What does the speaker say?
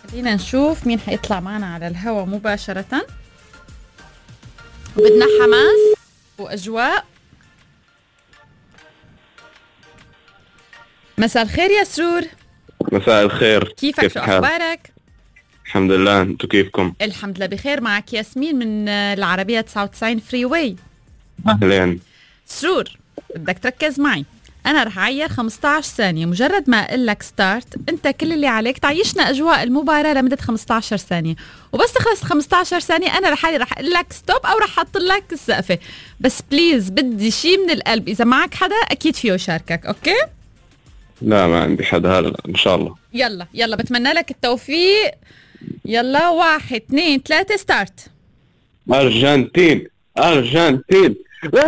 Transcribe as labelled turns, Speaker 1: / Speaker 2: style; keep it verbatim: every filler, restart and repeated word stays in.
Speaker 1: خلينا نشوف مين حيطلع معنا على الهوا مباشرة. وبدنا حماس وأجواء. مساء الخير يا سرور.
Speaker 2: مساء الخير.
Speaker 1: كيفك؟ كيف شو أخبارك؟
Speaker 2: الحمد لله، انتو كيفكم؟
Speaker 1: الحمد لله بخير. معك ياسمين من العربية تسعة وتسعين فري واي.
Speaker 2: أهلين.
Speaker 1: سرور، بدك تركز معي. أنا رح أعير خمسة عشر ثانية، مجرد ما أقول لك ستارت أنت كل اللي عليك تعيشنا أجواء المباراة لمدة خمسة عشر ثانية، وبس تخلص خمسة عشر ثانية أنا رح رح أقول لك ستوب أو رح أحط لك السقفة. بس بليز بدي شي من القلب. إذا معك حدا أكيد فيه يشاركك. أوكي؟
Speaker 2: لا ما عندي حدا هلا إن شاء الله.
Speaker 1: يلا يلا بتمنى لك التوفيق. يلا واحد اثنين ثلاثة ستارت.
Speaker 2: أرجنتين أرجنتين.